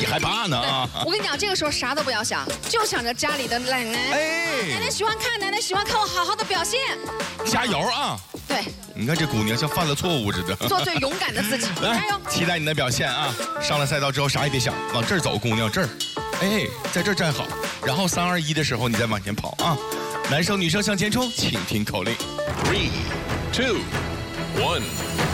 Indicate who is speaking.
Speaker 1: 害怕呢啊！
Speaker 2: 我跟你讲，这个时候啥都不要想，就想着家里的奶奶，奶奶喜欢看，奶奶喜欢看我好好的表现。
Speaker 1: 加油啊！
Speaker 2: 对，
Speaker 1: 你看这姑娘像犯了错误似的。
Speaker 2: 做最勇敢的自己，加油！
Speaker 1: 期待你的表现啊！上了赛道之后啥也别想，往这儿走，姑娘这儿，在这儿站好，然后3、2、1的时候你再往前跑啊！男生女生向前冲，请听口令 ：3、2、1。